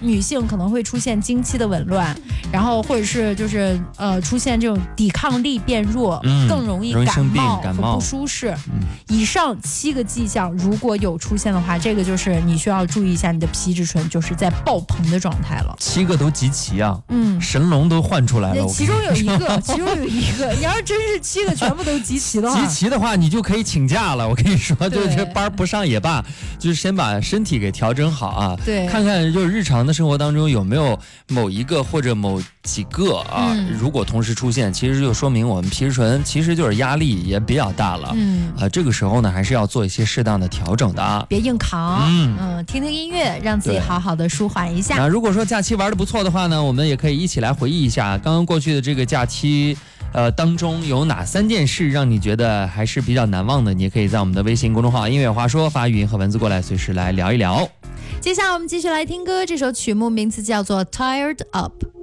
女性可能会出现经期的紊乱，然后或者是就是出现这种抵抗力变弱，更容易感冒和不舒适。以上7个迹象如果有出现的话，这个就是你需要注意一下，你的皮质醇就是在爆棚的状态了。 7个都集齐啊，神龙都换出来了。 其中有一个，你要是真是7个全部都集齐的话，你就可以请假了。我跟你说，就是班不上也罢，就是先把身体给调整好啊。 对， 看看就是日常的生活当中有没有某一个或者某几个啊，如果同时出现，其实就说明我们皮质醇其实就是压力也比较大了。这个时候呢，还是要做一些适当的调整的啊， 别硬扛。听听音乐，让自己好好的舒缓一下。 那如果说假期玩得不错的话呢，我们也可以一起来回忆一下刚刚过去的这个假期。当中有哪3件事让你觉得还是比较难忘的？你也可以在我们的微信公众号音乐话说发语音和文字过来，随时来聊一聊。 接下来我们继续来听歌，这首曲目名字叫做 Tired Up。